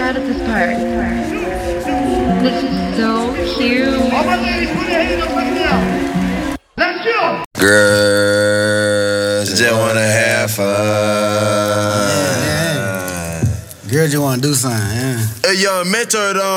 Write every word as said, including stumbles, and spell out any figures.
out of this part. This is so cute. All my ladies, put your hands up right now. Let's go. Girls just wanna have fun. Girl just wanna do something, yeah. A young mentor though.